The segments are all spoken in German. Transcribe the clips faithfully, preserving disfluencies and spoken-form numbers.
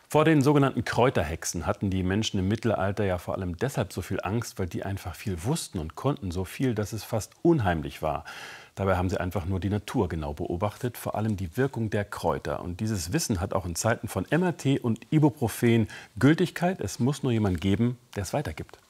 Vor den sogenannten Kräuterhexen hatten die Menschen im Mittelalter ja vor allem deshalb so viel Angst, weil die einfach viel wussten und konnten so viel, dass es fast unheimlich war. Dabei haben sie einfach nur die Natur genau beobachtet, vor allem die Wirkung der Kräuter. Und dieses Wissen hat auch in Zeiten von M R T und Ibuprofen Gültigkeit. Es muss nur jemand geben, der es weitergibt.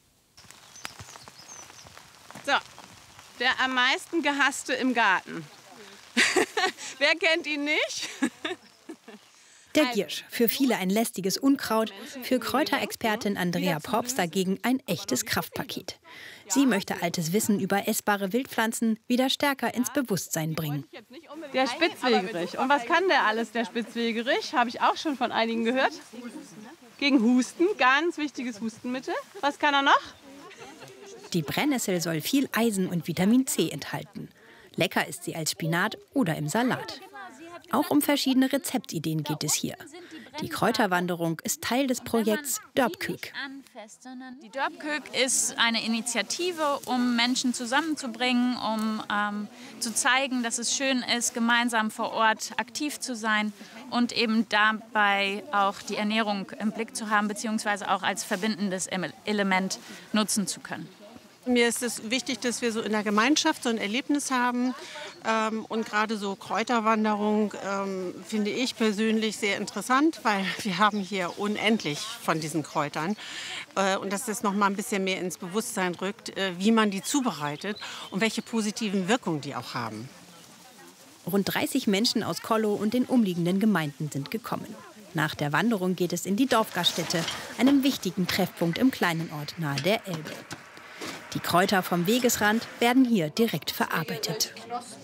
So, der am meisten gehasste im Garten. Wer kennt ihn nicht? Der Giersch, für viele ein lästiges Unkraut, für Kräuterexpertin Andrea Probst dagegen ein echtes Kraftpaket. Sie möchte altes Wissen über essbare Wildpflanzen wieder stärker ins Bewusstsein bringen. Der Spitzwegerich. Und was kann der alles, der Spitzwegerich? Habe ich auch schon von einigen gehört. Gegen Husten, ganz wichtiges Hustenmittel. Was kann er noch? Die Brennnessel soll viel Eisen und Vitamin C enthalten. Lecker ist sie als Spinat oder im Salat. Auch um verschiedene Rezeptideen geht es hier. Die Kräuterwanderung ist Teil des Projekts Dörpkök. Die Dörpkök ist eine Initiative, um Menschen zusammenzubringen, um ähm, zu zeigen, dass es schön ist, gemeinsam vor Ort aktiv zu sein und eben dabei auch die Ernährung im Blick zu haben, beziehungsweise auch als verbindendes Element nutzen zu können. Mir ist es wichtig, dass wir so in der Gemeinschaft so ein Erlebnis haben. Ähm, und gerade so Kräuterwanderung ähm, finde ich persönlich sehr interessant, weil wir haben hier unendlich von diesen Kräutern. Äh, und dass das noch mal ein bisschen mehr ins Bewusstsein rückt, äh, wie man die zubereitet und welche positiven Wirkungen die auch haben. Rund dreißig Menschen aus Kollow und den umliegenden Gemeinden sind gekommen. Nach der Wanderung geht es in die Dorfgaststätte, einem wichtigen Treffpunkt im kleinen Ort nahe der Elbe. Die Kräuter vom Wegesrand werden hier direkt verarbeitet.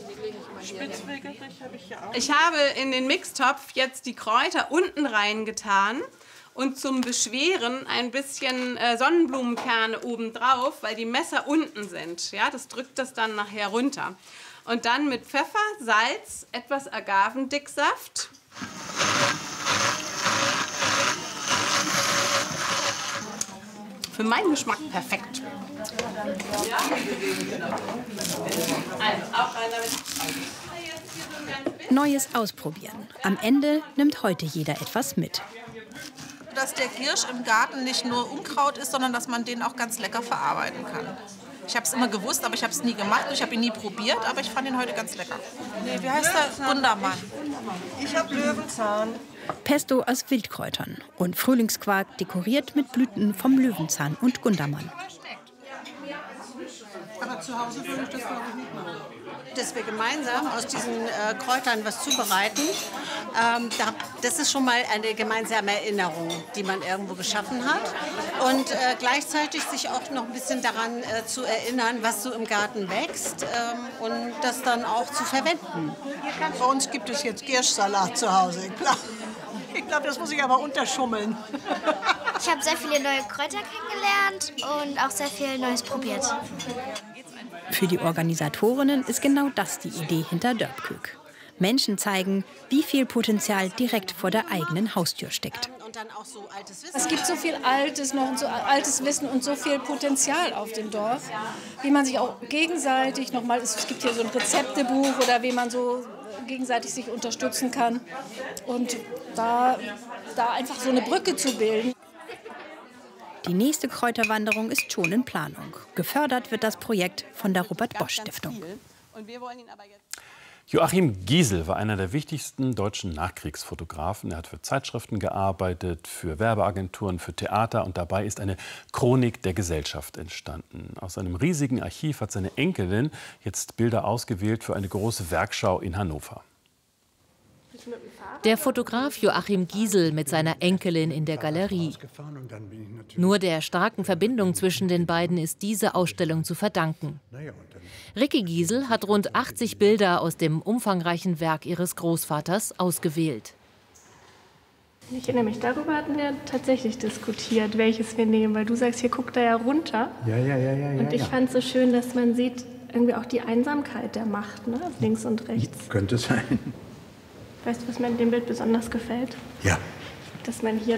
Ich habe in den Mixtopf jetzt die Kräuter unten reingetan und zum Beschweren ein bisschen Sonnenblumenkerne obendrauf, weil die Messer unten sind. Ja, das drückt das dann nachher runter. Und dann mit Pfeffer, Salz, etwas Agavendicksaft. Für meinen Geschmack perfekt. Neues ausprobieren. Am Ende nimmt heute jeder etwas mit. Dass der Giersch im Garten nicht nur Unkraut ist, sondern dass man den auch ganz lecker verarbeiten kann. Ich habe es immer gewusst, aber ich habe es nie gemacht. Ich habe ihn nie probiert, aber ich fand ihn heute ganz lecker. Nee, wie heißt der? Gundermann. Ich habe Löwenzahn. Pesto aus Wildkräutern und Frühlingsquark dekoriert mit Blüten vom Löwenzahn und Gundermann. Aber zu Hause würde ich das, glaube ich, nicht machen. Dass wir gemeinsam aus diesen äh, Kräutern was zubereiten, ähm, da, das ist schon mal eine gemeinsame Erinnerung, die man irgendwo geschaffen hat. Und äh, gleichzeitig sich auch noch ein bisschen daran äh, zu erinnern, was so im Garten wächst ähm, und das dann auch zu verwenden. Bei uns gibt es jetzt Gierschsalat zu Hause. Ich glaube, ich glaub, das muss ich aber unterschummeln. Ich habe sehr viele neue Kräuter kennengelernt und auch sehr viel Neues probiert. Für die Organisatorinnen ist genau das die Idee hinter Dörpkök. Menschen zeigen, wie viel Potenzial direkt vor der eigenen Haustür steckt. Es gibt so viel Altes noch und so altes Wissen und so viel Potenzial auf dem Dorf, wie man sich auch gegenseitig nochmal, es gibt hier so ein Rezeptebuch oder wie man so gegenseitig sich unterstützen kann und da, da einfach so eine Brücke zu bilden. Die nächste Kräuterwanderung ist schon in Planung. Gefördert wird das Projekt von der Robert-Bosch-Stiftung. Joachim Giesel war einer der wichtigsten deutschen Nachkriegsfotografen. Er hat für Zeitschriften gearbeitet, für Werbeagenturen, für Theater. Und dabei ist eine Chronik der Gesellschaft entstanden. Aus seinem riesigen Archiv hat seine Enkelin jetzt Bilder ausgewählt für eine große Werkschau in Hannover. Der Fotograf Joachim Giesel mit seiner Enkelin in der Galerie. Nur der starken Verbindung zwischen den beiden ist diese Ausstellung zu verdanken. Ricky Giesel hat rund achtzig Bilder aus dem umfangreichen Werk ihres Großvaters ausgewählt. Ich erinnere mich, darüber hatten wir tatsächlich diskutiert, welches wir nehmen, weil du sagst, hier guckt er ja runter. Ja, ja, ja, ja. Und ich ja. fand es so schön, dass man sieht, irgendwie auch die Einsamkeit der Macht, ne? Links und rechts. Könnte sein. Weißt du, was mir an dem Bild besonders gefällt? Ja. Dass man hier